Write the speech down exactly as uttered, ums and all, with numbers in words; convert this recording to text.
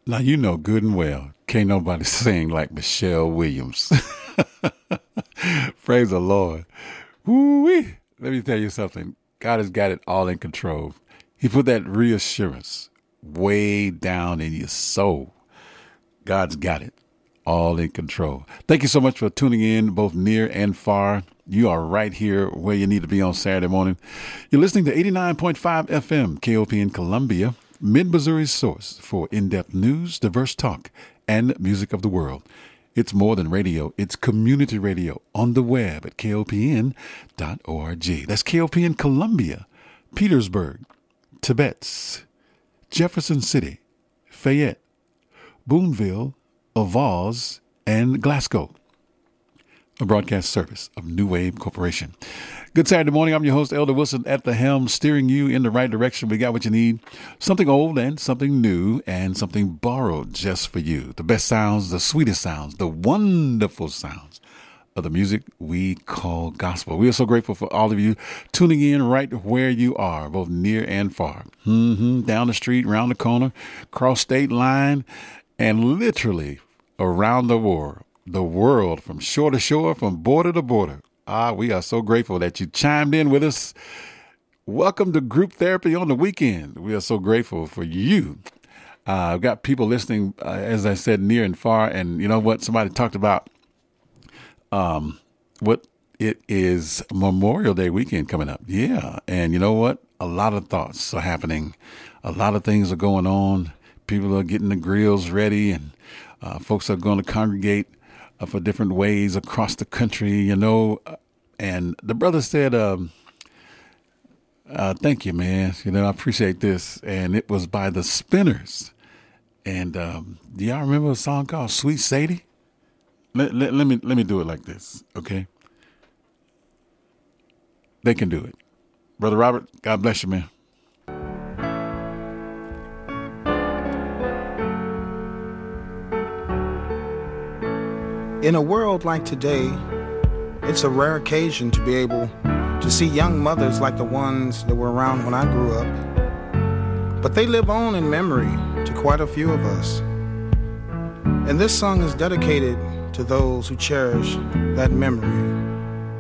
Now, you know good and well, can't nobody sing like Michelle Williams. Praise the Lord. Woo-wee. Let me tell you something. God has got it all in control. He put that reassurance way down in your soul. God's got it all in control. Thank you so much for tuning in, both near and far. You are right here where you need to be on Saturday morning. You're listening to eighty-nine point five F M, K O P in Columbia, Mid-Missouri's source for in-depth news, diverse talk, and music of the world. It's more than radio. It's community radio on the web at K O P N dot org. That's K O P N Columbia, Petersburg, Tibet, Jefferson City, Fayette, Boonville, Avaz, and Glasgow. A broadcast service of New Wave Corporation. Good Saturday morning. I'm your host, Elder Wilson, at the helm, steering you in the right direction. We got what you need. Something old and something new and something borrowed just for you. The best sounds, the sweetest sounds, the wonderful sounds of the music we call gospel. We are so grateful for all of you tuning in right where you are, both near and far. Mm-hmm. Down the street, around the corner, cross state line, and literally around the world. The world, from shore to shore, from border to border. Ah, we are so grateful that you chimed in with us. Welcome to Group Therapy on the Weekend. We are so grateful for you. Uh, I've got people listening, uh, as I said, near and far. And you know what? Somebody talked about um, what it is Memorial Day weekend coming up. Yeah. And you know what? A lot of thoughts are happening. A lot of things are going on. People are getting the grills ready, and uh, folks are going to congregate Uh, for different ways across the country, you know. And the brother said, um, uh, thank you, man. You know, I appreciate this. And it was by the Spinners. And um, do y'all remember a song called Sweet Sadie? Let, let, let me let me do it like this, okay? They can do it. Brother Robert, God bless you, man. In a world like today, it's a rare occasion to be able to see young mothers like the ones that were around when I grew up. But they live on in memory to quite a few of us. And this song is dedicated to those who cherish that memory.